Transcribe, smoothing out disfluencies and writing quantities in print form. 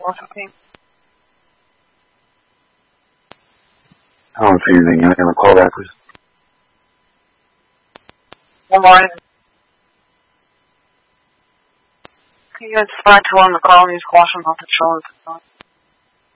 415. I don't see anything. Can I have a call back, please? Good morning. Can you identify to one of the colonies, Washington Patrol?